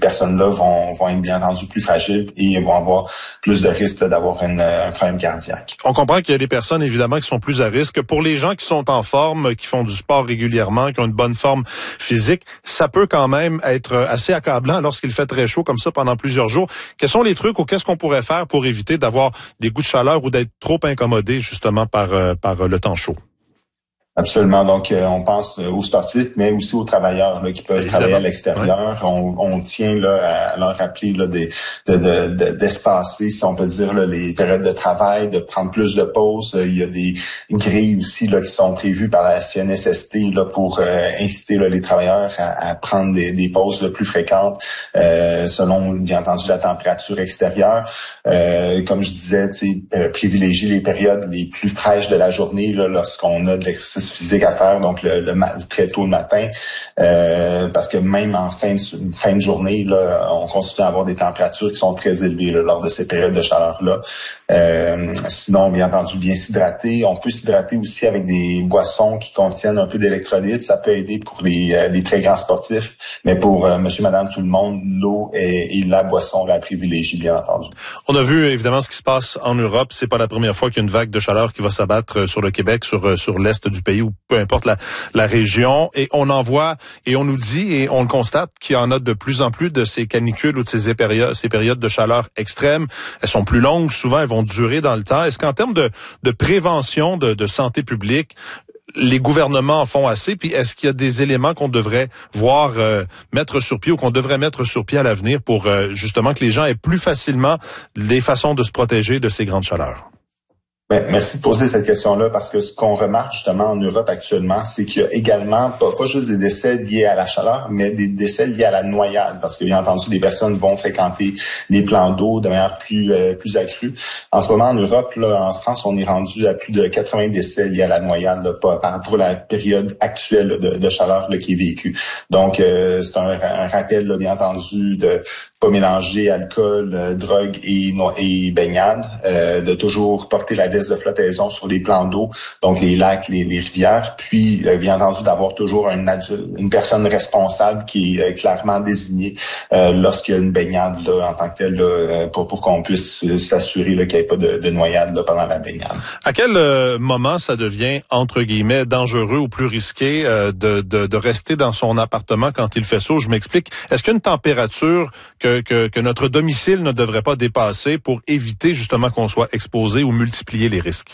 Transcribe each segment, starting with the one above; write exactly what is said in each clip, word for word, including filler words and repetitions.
personnes-là vont, vont être bien entendu plus fragiles et vont avoir plus de risques d'avoir une, un problème cardiaque. On comprend qu'il y a des personnes, évidemment, qui sont plus à risque. Pour les gens qui sont en forme, qui font du sport régulièrement, qui ont une bonne forme physique, ça peut quand même être assez accablant lorsqu'il fait très chaud comme ça pendant plusieurs jours. Quels sont les trucs ou qu'est-ce qu'on pourrait faire pour éviter d'avoir des coups de chaleur ou d'être trop incommodé, justement, par, euh, par le temps chaud? Absolument. Donc, euh, on pense aux sportifs, mais aussi aux travailleurs là, qui peuvent Évidemment. travailler à l'extérieur. Ouais. On, on tient là, à leur rappeler là, des, de, de, de, d'espacer, si on peut dire, là, les périodes de travail, de prendre plus de pauses. Il y a des grilles aussi là, qui sont prévues par la C N S S T là, pour euh, inciter là, les travailleurs à, à prendre des, des pauses là, plus fréquentes euh, selon, bien entendu, la température extérieure. Euh, comme je disais, euh, privilégier les périodes les plus fraîches de la journée là, lorsqu'on a de l'exercice physique à faire, donc le, le très tôt le matin, euh, parce que même en fin de, fin de journée, là, on continue à avoir des températures qui sont très élevées là, lors de ces périodes de chaleur-là. Euh, sinon, bien entendu, bien s'hydrater. On peut s'hydrater aussi avec des boissons qui contiennent un peu d'électrolytes. Ça peut aider pour les, euh, les très grands sportifs, mais pour euh, monsieur, madame, tout le monde, l'eau est, est la boisson la privilégiée, bien entendu. On a vu évidemment ce qui se passe en Europe. C'est pas la première fois qu'il y a une vague de chaleur qui va s'abattre sur le Québec, sur sur l'est du pays ou peu importe la, la région. Et on en voit et on nous dit et on le constate qu'il y en a de plus en plus de ces canicules ou de ces périodes, ces périodes de chaleur extrêmes. Elles sont plus longues, souvent elles vont durer dans le temps. Est-ce qu'en termes de, de prévention, de, de santé publique, les gouvernements en font assez? Puis est-ce qu'il y a des éléments qu'on devrait voir euh, mettre sur pied ou qu'on devrait mettre sur pied à l'avenir pour euh, justement que les gens aient plus facilement des façons de se protéger de ces grandes chaleurs? Ben, merci de poser cette question-là parce que ce qu'on remarque justement en Europe actuellement, c'est qu'il y a également pas, pas juste des décès liés à la chaleur, mais des décès liés à la noyade parce que bien entendu, les personnes vont fréquenter des plans d'eau de manière plus euh, plus accrue. En ce moment, en Europe, là, en France, on est rendu à plus de quatre-vingts décès liés à la noyade là, pas, pour la période actuelle là, de, de chaleur là, qui est vécue. Donc, euh, c'est un, un rappel, là, bien entendu, de pas mélanger alcool, euh, drogue et, et baignade, euh, de toujours porter la veste de flottaison sur les plans d'eau, donc les lacs, les, les rivières, puis euh, bien entendu d'avoir toujours un adulte, une personne responsable qui est euh, clairement désignée euh, lorsqu'il y a une baignade là, en tant que telle, là, pour, pour qu'on puisse euh, s'assurer là, qu'il n'y ait pas de, de noyade là, pendant la baignade. À quel euh, moment ça devient, entre guillemets, dangereux ou plus risqué euh, de, de, de rester dans son appartement quand il fait chaud? Je m'explique. Est-ce qu'il y a une température que Que, que notre domicile ne devrait pas dépasser pour éviter justement qu'on soit exposé ou multiplier les risques?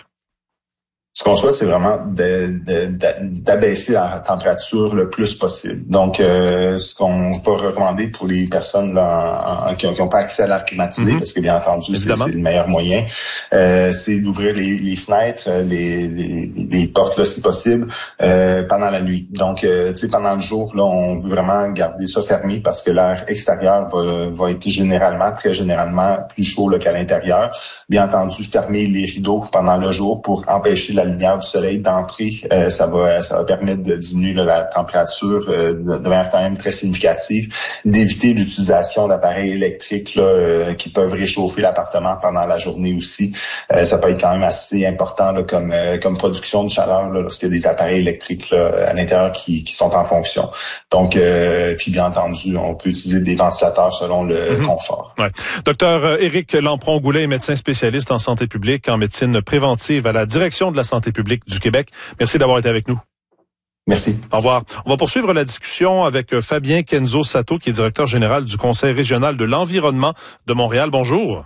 Ce qu'on souhaite, c'est vraiment de, de, de, d'abaisser la température le plus possible. Donc, euh, ce qu'on va recommander pour les personnes là, en, en, qui n'ont pas accès à l'air climatisé, mm-hmm. parce que bien entendu, c'est, c'est le meilleur moyen, euh, c'est d'ouvrir les, les fenêtres, les, les, les portes là, si possible, euh, pendant la nuit. Donc, euh, tu sais, pendant le jour, là, on veut vraiment garder ça fermé parce que l'air extérieur va, va être généralement, très généralement, plus chaud là, qu'à l'intérieur. Bien entendu, fermer les rideaux pendant le jour pour empêcher la lumière du soleil d'entrer, euh, ça va ça va permettre de diminuer là, la température euh, de manière quand même très significative, d'éviter l'utilisation d'appareils électriques là, euh, qui peuvent réchauffer l'appartement pendant la journée aussi. Euh, ça peut être quand même assez important là, comme euh, comme production de chaleur là, lorsqu'il y a des appareils électriques là, à l'intérieur qui, qui sont en fonction. Donc, euh, puis bien entendu, on peut utiliser des ventilateurs selon le mm-hmm. confort. Ouais. Docteur Éric Lampron-Goulet est médecin spécialiste en santé publique, en médecine préventive à la direction de la santé publique du Québec. Merci d'avoir été avec nous. Merci. Au revoir. On va poursuivre la discussion avec Fabien Kenzo Sato, qui est directeur général du Conseil régional de l'environnement de Montréal. Bonjour.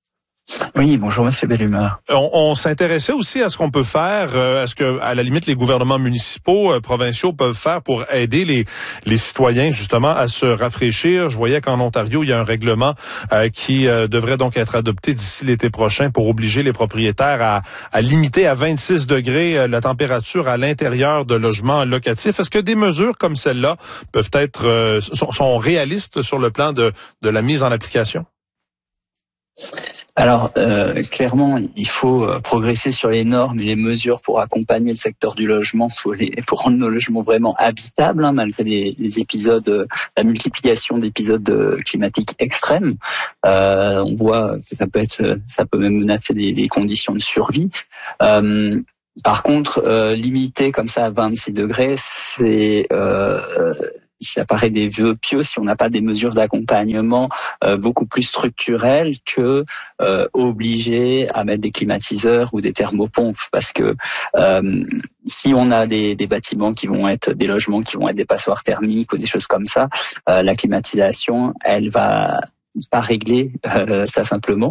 Oui, bonjour Monsieur Bellumeur. On, on s'intéressait aussi à ce qu'on peut faire, euh, à ce que, à la limite, les gouvernements municipaux, euh, provinciaux peuvent faire pour aider les les citoyens justement à se rafraîchir. Je voyais qu'en Ontario, il y a un règlement euh, qui euh, devrait donc être adopté d'ici l'été prochain pour obliger les propriétaires à, à limiter à vingt-six degrés euh, la température à l'intérieur de logements locatifs. Est-ce que des mesures comme celle-là peuvent être euh, sont, sont réalistes sur le plan de de la mise en application? Alors, euh, clairement, il faut euh, progresser sur les normes et les mesures pour accompagner le secteur du logement, pour, les, pour rendre nos logements vraiment habitables, hein, malgré les, les épisodes, euh, la multiplication d'épisodes euh, climatiques extrêmes. Euh, on voit que ça peut être, ça peut même menacer les, les conditions de survie. Euh, Par contre, euh, limiter comme ça à vingt-six degrés, c'est euh, ça paraît des vœux pieux si on n'a pas des mesures d'accompagnement euh, beaucoup plus structurelles que euh, obliger à mettre des climatiseurs ou des thermopompes, parce que euh, si on a des, des bâtiments qui vont être des logements qui vont être des passoires thermiques ou des choses comme ça, euh, la climatisation, elle va pas régler euh, ça simplement.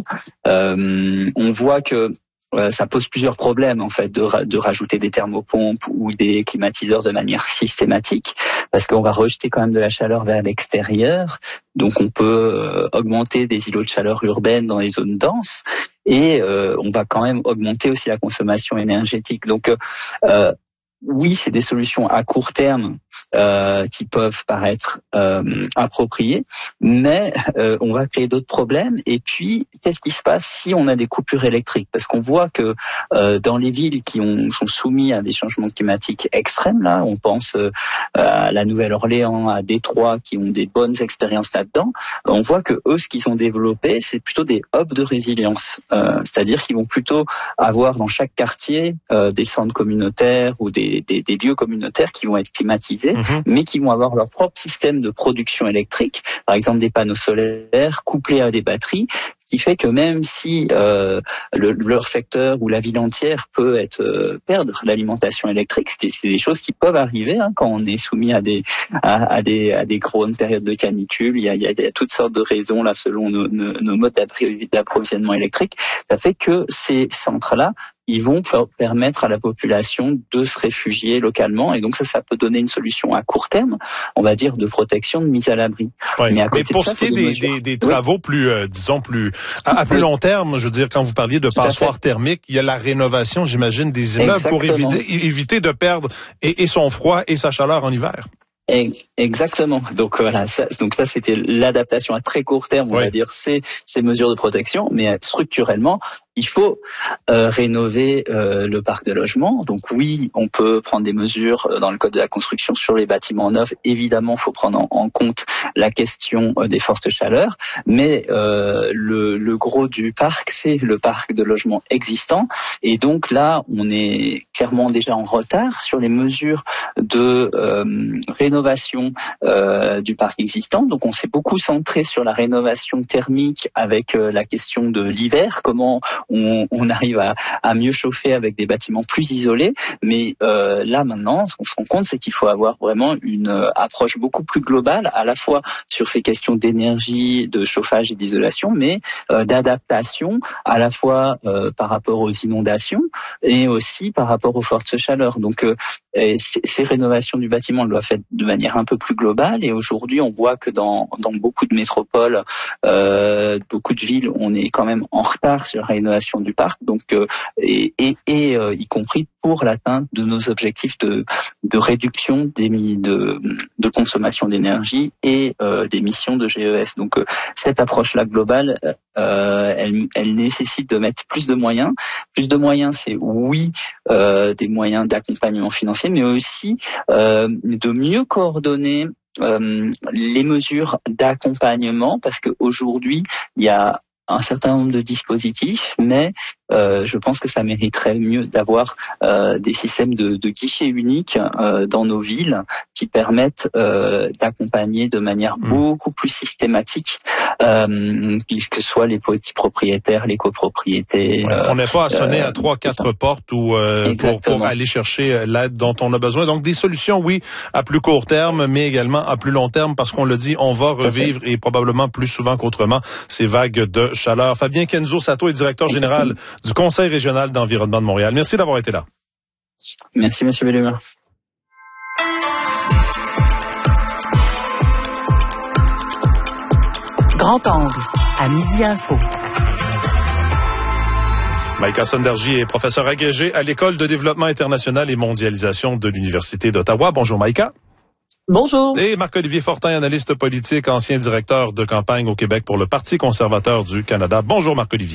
Euh, on voit que euh, ça pose plusieurs problèmes en fait de, ra- de rajouter des thermopompes ou des climatiseurs de manière systématique, parce qu'on va rejeter quand même de la chaleur vers l'extérieur. Donc on peut euh, augmenter des îlots de chaleur urbaines dans les zones denses et euh, on va quand même augmenter aussi la consommation énergétique. Donc euh, oui, c'est des solutions à court terme euh, qui peuvent paraître euh, appropriées, mais euh, on va créer d'autres problèmes. Et puis, qu'est-ce qui se passe si on a des coupures électriques? Parce qu'on voit que euh, dans les villes qui ont, sont soumises à des changements climatiques extrêmes, là, on pense euh, à la Nouvelle-Orléans, à Détroit, qui ont des bonnes expériences là-dedans, on voit que eux, ce qu'ils ont développé, c'est plutôt des hubs de résilience. Euh, c'est-à-dire qu'ils vont plutôt avoir dans chaque quartier euh, des centres communautaires ou des Des, des lieux communautaires qui vont être climatisés, mmh. mais qui vont avoir leur propre système de production électrique, par exemple des panneaux solaires couplés à des batteries, ce qui fait que même si euh, le, leur secteur ou la ville entière peut être euh, perdre l'alimentation électrique, c'est, c'est des choses qui peuvent arriver hein, quand on est soumis à des à, à des à des grandes périodes de canicule. Il y a, il y a, il y a toutes sortes de raisons là selon nos, nos, nos modes d'approvisionnement électrique. Ça fait que ces centres-là, ils vont permettre à la population de se réfugier localement. Et donc ça, ça peut donner une solution à court terme, on va dire, de protection, de mise à l'abri. Oui. Mais, à côté Mais pour de ça, ce qui est des, des, des travaux oui. plus, euh, disons, plus à, à plus oui. long terme, je veux dire, quand vous parliez de passoires thermiques, il y a la rénovation, j'imagine, des immeubles Exactement. pour éviter, éviter de perdre et, et son froid et sa chaleur en hiver. Exactement. Donc voilà, ça, donc ça c'était l'adaptation à très court terme, on oui. va dire, c'est ces mesures de protection, mais structurellement, il faut euh, rénover euh, le parc de logement. Donc oui, on peut prendre des mesures dans le code de la construction sur les bâtiments neufs. Évidemment, il faut prendre en, en compte la question euh, des fortes chaleurs, mais euh, le, le gros du parc, c'est le parc de logement existant. Et donc là, on est clairement déjà en retard sur les mesures de euh, rénovation euh, du parc existant. Donc on s'est beaucoup centré sur la rénovation thermique avec euh, la question de l'hiver, comment On, on arrive à, à mieux chauffer avec des bâtiments plus isolés, mais euh, là maintenant, ce qu'on se rend compte, c'est qu'il faut avoir vraiment une euh, approche beaucoup plus globale, à la fois sur ces questions d'énergie, de chauffage et d'isolation, mais euh, d'adaptation, à la fois euh, par rapport aux inondations et aussi par rapport aux fortes chaleurs. Donc, euh, et ces rénovations du bâtiment doivent être de manière un peu plus globale. Et aujourd'hui, on voit que dans, dans beaucoup de métropoles, euh, beaucoup de villes, on est quand même en retard sur la rénovation du parc, donc euh, et, et, et euh, y compris pour l'atteinte de nos objectifs de, de réduction des de, de consommation d'énergie et euh, d'émissions de G E S. Donc euh, cette approche-là globale, euh, elle, elle nécessite de mettre plus de moyens. Plus de moyens, c'est oui euh, des moyens d'accompagnement financier, mais aussi euh, de mieux coordonner euh, les mesures d'accompagnement, parce qu'aujourd'hui, il y a un certain nombre de dispositifs, mais euh, je pense que ça mériterait mieux d'avoir euh, des systèmes de, de guichets uniques euh, dans nos villes qui permettent euh, d'accompagner de manière mmh. beaucoup plus systématique, euh, que ce soit les petits propriétaires, les copropriétés. Ouais, euh, on n'est pas à sonner euh, à trois, quatre portes ou euh, pour, pour aller chercher l'aide dont on a besoin. Donc des solutions, oui, à plus court terme, mais également à plus long terme, parce qu'on le dit, on va revivre et probablement plus souvent qu'autrement ces vagues de chaleur. Fabien Kenzo-Sato est directeur général du Conseil régional d'environnement de Montréal. Merci d'avoir été là. Merci, M. Bellemare. Grand angle, à Midi Info. Maïka Sondergy est professeure agrégée à l'École de développement international et mondialisation de l'Université d'Ottawa. Bonjour Maïka. Bonjour. Et Marc-Olivier Fortin, analyste politique, ancien directeur de campagne au Québec pour le Parti conservateur du Canada. Bonjour Marc-Olivier.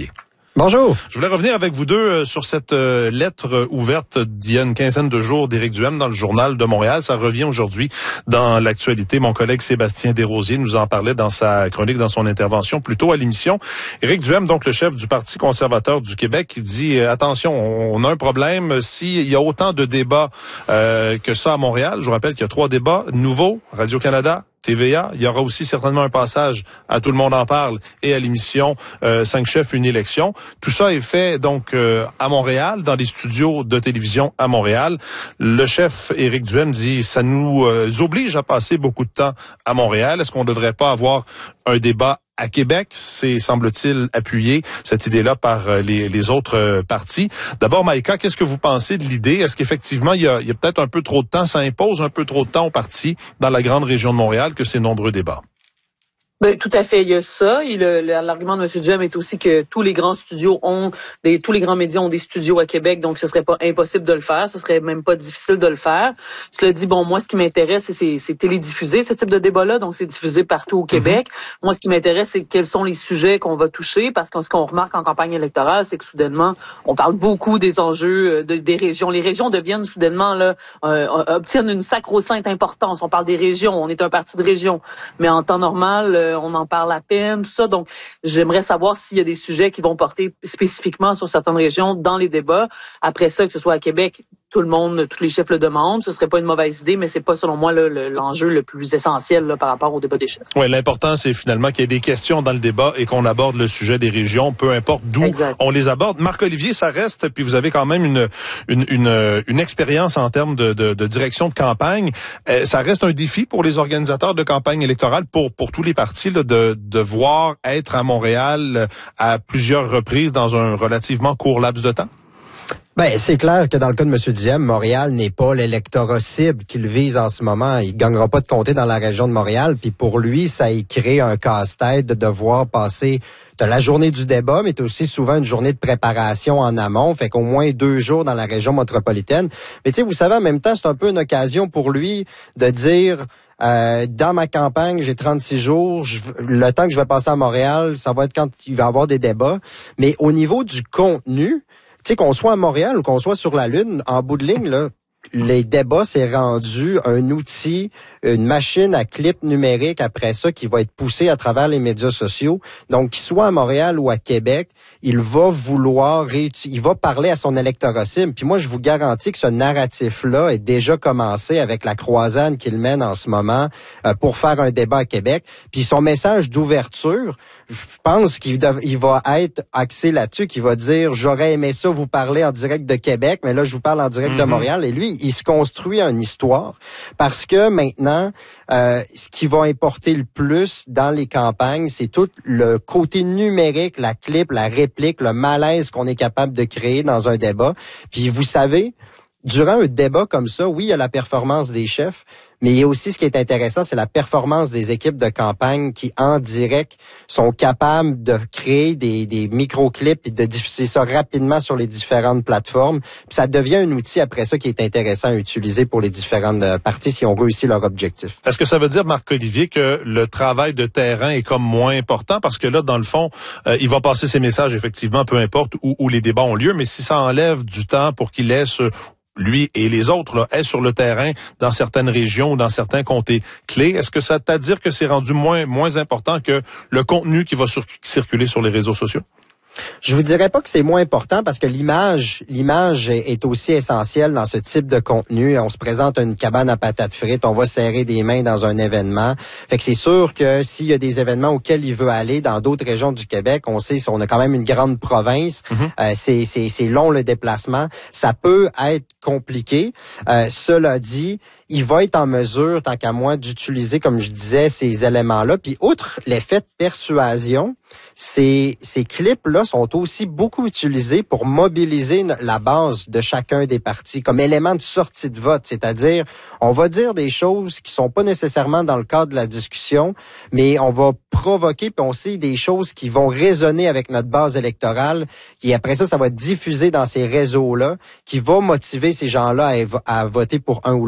Bonjour. Je voulais revenir avec vous deux euh, sur cette euh, lettre ouverte d'il y a une quinzaine de jours d'Éric Duhem dans le Journal de Montréal. Ça revient aujourd'hui dans l'actualité. Mon collègue Sébastien Desrosiers nous en parlait dans sa chronique, dans son intervention plus tôt à l'émission. Éric Duhem, donc le chef du Parti conservateur du Québec, qui dit euh, attention, on a un problème s'il y a autant de débats euh, que ça à Montréal. Je vous rappelle qu'il y a trois débats nouveaux, Radio-Canada, T V A. Il y aura aussi certainement un passage à Tout le monde en parle et à l'émission euh, Cinq chefs, une élection. Tout ça est fait donc euh, à Montréal, dans les studios de télévision à Montréal. Le chef Éric Duhem dit ça nous euh, oblige à passer beaucoup de temps à Montréal. Est-ce qu'on ne devrait pas avoir un débat à Québec? C'est, semble-t-il, appuyé, cette idée-là, par euh, les, les autres euh, partis. D'abord, Maïka, qu'est-ce que vous pensez de l'idée? Est-ce qu'effectivement, il y a, il y a peut-être un peu trop de temps, ça impose un peu trop de temps aux partis dans la grande région de Montréal que ces nombreux débats? Ben, tout à fait, il y a ça. Et le, l'argument de M. Duhem est aussi que tous les grands studios ont des, tous les grands médias ont des studios à Québec, donc ce serait pas impossible de le faire, ce serait même pas difficile de le faire. Cela dit, bon, moi, ce qui m'intéresse, c'est, c'est, c'est télédiffusé, ce type de débat-là, donc c'est diffusé partout au Québec. Mm-hmm. Moi, ce qui m'intéresse, c'est quels sont les sujets qu'on va toucher, parce que ce qu'on remarque en campagne électorale, c'est que soudainement, on parle beaucoup des enjeux de, des régions. Les régions deviennent soudainement, là, euh, obtiennent une sacro-sainte importance. On parle des régions, on est un parti de région, mais en temps normal, euh, on en parle à peine, tout ça. Donc, j'aimerais savoir s'il y a des sujets qui vont porter spécifiquement sur certaines régions dans les débats. Après ça, que ce soit à Québec, tout le monde, tous les chefs le demandent. Ce serait pas une mauvaise idée, mais c'est pas, selon moi, là, le, l'enjeu le plus essentiel là, par rapport au débat des chefs. Oui, l'important, c'est finalement qu'il y ait des questions dans le débat et qu'on aborde le sujet des régions, peu importe d'où exact. On les aborde. Marc-Olivier, ça reste, puis vous avez quand même une une une, une expérience en termes de, de, de direction de campagne. Euh, ça reste un défi pour les organisateurs de campagne électorale, pour pour tous les partis, là, de de voir être à Montréal à plusieurs reprises dans un relativement court laps de temps. Ben, c'est clair que dans le cas de M. Duhem, Montréal n'est pas l'électorat cible qu'il vise en ce moment. Il gagnera pas de comté dans la région de Montréal. Puis pour lui, ça y crée un casse-tête de devoir passer de la journée du débat, mais aussi souvent une journée de préparation en amont. Fait qu'au moins deux jours dans la région métropolitaine. Mais tu sais, vous savez, en même temps, c'est un peu une occasion pour lui de dire... Euh, dans ma campagne, j'ai trente-six jours. Je, le temps que je vais passer à Montréal, ça va être quand il va y avoir des débats. Mais au niveau du contenu, tu sais, qu'on soit à Montréal ou qu'on soit sur la Lune, en bout de ligne, là, les débats, c'est rendu un outil, une machine à clip numérique après ça qui va être poussée à travers les médias sociaux. Donc, qu'il soit à Montréal ou à Québec, il va vouloir réutiliser, il va parler à son électorat cible. Puis moi, je vous garantis que ce narratif-là est déjà commencé avec la croisade qu'il mène en ce moment euh, pour faire un débat à Québec. Puis son message d'ouverture, je pense qu'il dev, il va être axé là-dessus, qu'il va dire « J'aurais aimé ça vous parler en direct de Québec, mais là, je vous parle en direct mm-hmm. de Montréal. » Et lui, il se construit une histoire parce que maintenant, euh, ce qui va importer le plus dans les campagnes, c'est tout le côté numérique, la clip, la réplique, le malaise qu'on est capable de créer dans un débat. Puis vous savez, durant un débat comme ça, oui, il y a la performance des chefs, mais il y a aussi ce qui est intéressant, c'est la performance des équipes de campagne qui, en direct, sont capables de créer des, des micro-clips et de diffuser ça rapidement sur les différentes plateformes. Puis ça devient un outil après ça qui est intéressant à utiliser pour les différentes parties si on réussit leur objectif. Est-ce que ça veut dire, Marc-Olivier, que le travail de terrain est comme moins important? Parce que là, dans le fond, euh, il va passer ses messages, effectivement, peu importe où, où les débats ont lieu, mais si ça enlève du temps pour qu'il laisse... lui et les autres, là, est sur le terrain dans certaines régions ou dans certains comtés clés. Est-ce que ça t'a à dire que c'est rendu moins moins important que le contenu qui va sur- circuler sur les réseaux sociaux? Je vous dirais pas que c'est moins important parce que l'image, l'image est, est aussi essentielle dans ce type de contenu. On se présente à une cabane à patates frites, on va serrer des mains dans un événement. Fait que c'est sûr que s'il y a des événements auxquels il veut aller dans d'autres régions du Québec, on sait, on a quand même une grande province. Mm-hmm. Euh, c'est, c'est, c'est long le déplacement. Ça peut être compliqué. Euh, cela dit, il va être en mesure, tant qu'à moi, d'utiliser, comme je disais, ces éléments-là. Puis, outre l'effet de persuasion, ces, ces clips-là sont aussi beaucoup utilisés pour mobiliser la base de chacun des partis comme élément de sortie de vote. C'est-à-dire, on va dire des choses qui sont pas nécessairement dans le cadre de la discussion, mais on va provoquer, puis on sait des choses qui vont résonner avec notre base électorale. Et après ça, ça va être diffusé dans ces réseaux-là, qui va motiver ces gens-là à, à voter pour un ou l'autre d'un parti.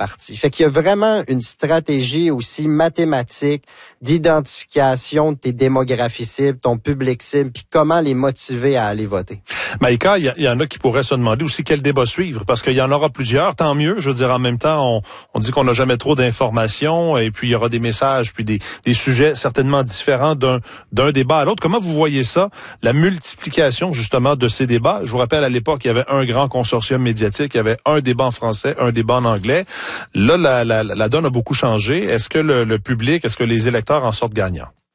partis. Fait qu'il y a vraiment une stratégie aussi mathématique d'identification de tes démographies cibles, ton public cible, puis comment les motiver à aller voter. Maïka, il y, y en a qui pourraient se demander aussi quel débat suivre, parce qu'il y en aura plusieurs, tant mieux. Je veux dire, en même temps, on, on dit qu'on n'a jamais trop d'informations, et puis il y aura des messages, puis des, des sujets certainement différents d'un, d'un débat à l'autre. Comment vous voyez ça, la multiplication justement de ces débats? Je vous rappelle, à l'époque, il y avait un grand consortium médiatique, il y avait un débat en français, un débat en anglais. Là, la, la, la donne a beaucoup changé. Est-ce que le, le public, est-ce que les électeurs en sortent gagnants?